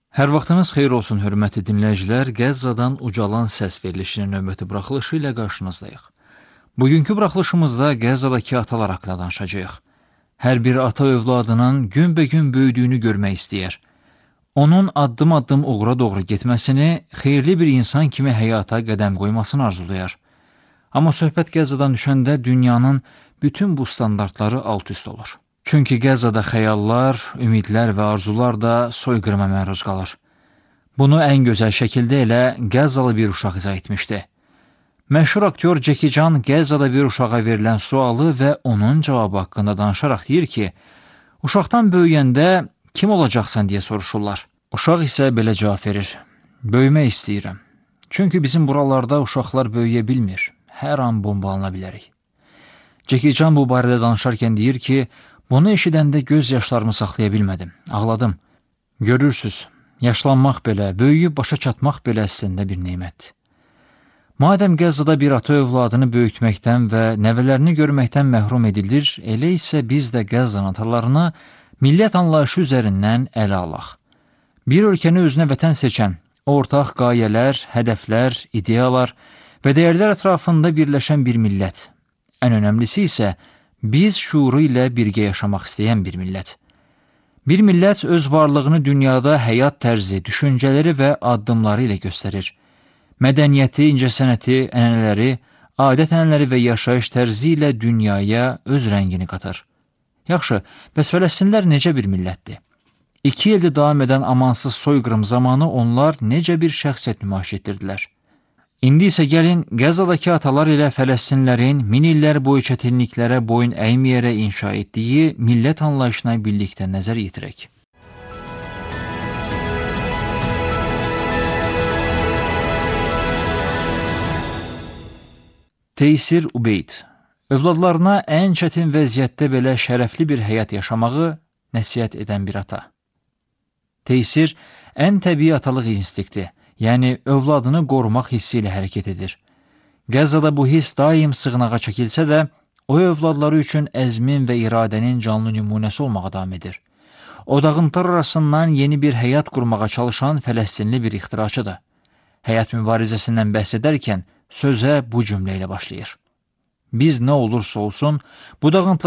Hər vaxtınız xeyir olsun, hörmətli dinləyicilər. Qəzzadan ucalan səs verilişinin növbəti buraxılışı ilə qarşınızdayıq. Bugünkü buraxılışımızda Qəzzadakı atalar haqqında danışacağıq. Hər bir ata övladının günbəgün böyüdüyünü görmək istəyər. Onun addım-addım uğura doğru getməsini, xeyirli bir insan kimi həyata qədəm qoymasını arzulayar. Amma söhbət Qəzzadan düşəndə dünyanın bütün bu standartları alt-üst olur. Çünki Qəzzada xəyallar, ümidlər və arzular da soyqırıma məruz qalır. Bunu ən gözəl şəkildə elə Qəzzalı bir uşaq izah etmişdi. Məşhur aktyor Jackie Chan Qəzzada bir uşağa verilən sualı və onun cavabı haqqında danışaraq deyir ki, uşaqdan böyüyəndə kim olacaqsan deyə soruşurlar. Uşaq isə belə cavab verir: böyümək istəyirəm. Çünki bizim buralarda uşaqlar böyüyə bilmir, hər an bombalana bilərik. Jackie Chan bu barədə danışarkən deyir ki, bunu eşidəndə göz yaşlarımı saxlaya bilmədim, ağladım. Görürsüz, yaşlanmaq belə, böyüyüb başa çatmaq belə əslində bir nemətdir. Madəm Qəzzada bir ata övladını böyütməkdən və nəvələrini görməkdən məhrum edilir, elə isə biz də Qəzzanın atalarını millət anlayışı üzərindən ələ alaq. Bir ölkəni özünə vətən seçən, ortaq qayələr, hədəflər, ideyalar və dəyərlər ətrafında birləşən bir millət. Ən önəmlisi isə biz şuuru ilə birgə yaşamaq istəyən bir millət. Bir millət öz varlığını dünyada həyat tərzi, düşüncələri və addımları ilə göstərir. Mədəniyyəti, incəsənəti, ənənələri, adət-ənənələri və yaşayış tərzi ilə dünyaya öz rəngini qatır. Yaxşı, bəs Fələstinlər necə bir millətdir? 2 ildir davam edən amansız soyqırım zamanı onlar necə bir şəxsiyyət nümayiş etdirdilər? İndi isə gəlin Qəzzadakı atalar ilə Fələstinlərin 1000 illər boyu çətinliklərə boyun əyməyərək inşa etdiyi millət anlayışına birlikdə nəzər yetirək. Teysir Ubeyd övladlarına ən çətin vəziyyətdə belə şərəfli bir həyat yaşamağı nəsihət edən bir ata. Teysir ən təbii atalıq instinkti, yəni övladını qorumaq hissi ilə hərəkət edir. Qəzzada bu hiss daim sığınağa çəkilsə də, o övladları üçün əzmin və iradənin canlı nümunəsi olmağa davam edir. O dağıntılar arasından yeni bir həyat qurmağa çalışan Fələstinli bir ixtiraçıdır. Həyat mübarizəsindən bəhs edərkən sözə bu cümlə ilə başlayır: biz nə olursa olsun, bu dağıntılar